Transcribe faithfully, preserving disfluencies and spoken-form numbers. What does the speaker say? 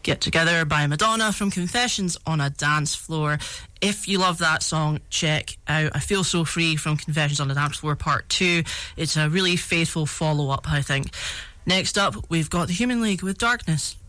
Get Together by Madonna from Confessions on a Dance Floor. If you love that song, check out I Feel So Free from Confessions on a Dance Floor Part two. It's a really faithful follow-up, I think. Next up, we've got the Human League with Darkness.